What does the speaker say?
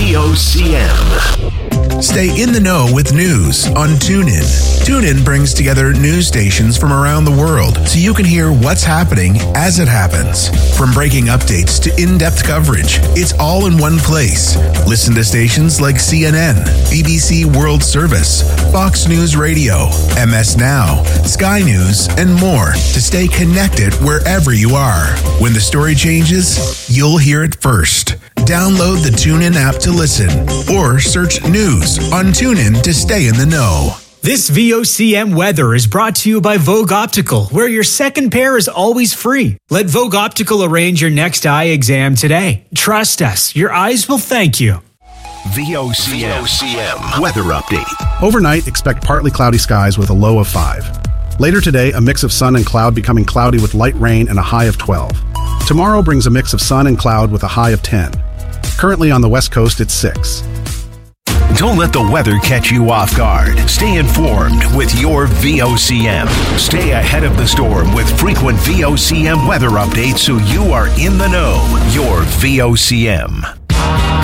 VOCM. Stay in the know with news on TuneIn. TuneIn brings together news stations from around the world so you can hear what's happening as it happens. From breaking updates to in-depth coverage, it's all in one place. Listen to stations like CNN, BBC World Service, Fox News Radio, MS Now, Sky News, and more to stay connected wherever you are. When the story changes, you'll hear it first. Download the TuneIn app to listen or search news on TuneIn to stay in the know. This VOCM weather is brought to you by Vogue Optical, where your second pair is always free. Let Vogue Optical arrange your next eye exam today. Trust us, your eyes will thank you. VOCM weather update. Overnight, expect partly cloudy skies with a low of 5. Later today, a mix of sun and cloud becoming cloudy with light rain and a high of 12. Tomorrow brings a mix of sun and cloud with a high of 10. Currently on the West Coast, it's 6. Don't let the weather catch you off guard. Stay informed with your VOCM. Stay ahead of the storm with frequent VOCM weather updates so you are in the know. Your VOCM.